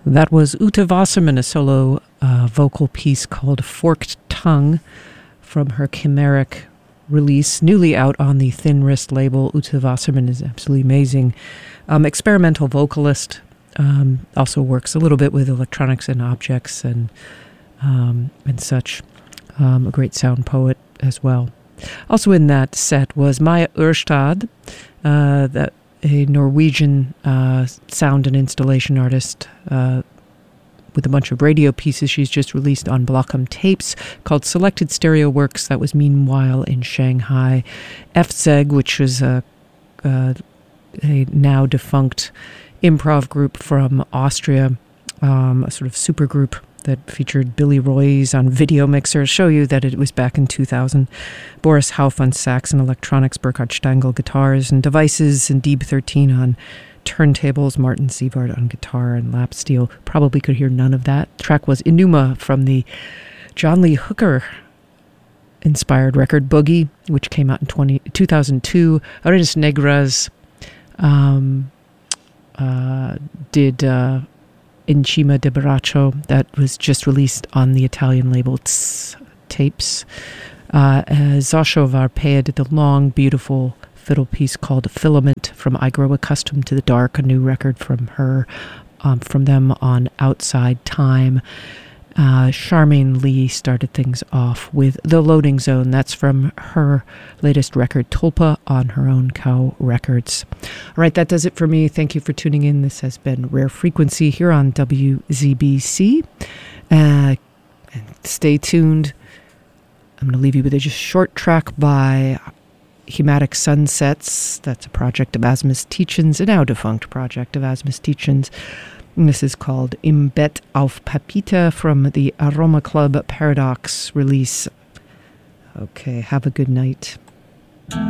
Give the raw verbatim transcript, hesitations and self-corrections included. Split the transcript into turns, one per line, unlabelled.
That was Ute Wasserman, a solo uh, vocal piece called Forked Tongue from her Chimeric release, newly out on the Thin Wrist label. Ute Wasserman is absolutely amazing. Um, experimental vocalist, um, also works a little bit with electronics and objects and um, and such. Um, a great sound poet as well. Also in that set was Maya Urstad, uh, that a Norwegian uh, sound and installation artist uh, with a bunch of radio pieces she's just released on Blockham Tapes called Selected Stereo Works. That was Meanwhile in Shanghai. F Z E G, which was a, a, a now defunct improv group from Austria, um, a sort of super group that featured Billy Royce on Video Mixer. Show you that it was back in two thousand. Boris Hauff on sax and electronics, Burkhard Stangl guitars and devices, and Deeb thirteen on turntables, Martin Sievard on guitar and lap steel. Probably could hear none of that. The track was Enuma from the John Lee Hooker inspired record Boogie, which came out in twenty, two thousand two. Arenas Negras um, uh, did... Uh, Encima de Baraccio, that was just released on the Italian label Tss Tapes. Uh, Zosho Varpea did the long, beautiful fiddle piece called Filament from I Grow Accustomed to the Dark, a new record from her, um, from them on Outside Time. Uh, Charmaine Lee started things off with The Loading Zone. That's from her latest record, Tulpa, on her own Cow Records. All right, that does it for me. Thank you for tuning in. This has been Rare Frequency here on W Z B C. Uh, and stay tuned. I'm going to leave you with a just short track by Hematic Sunsets. That's a project of Asmus Tietjens, a now defunct project of Asmus Tietjens. And this is called Im Bett auf Papita from the Aroma Club Paradox release. Okay, have a good night.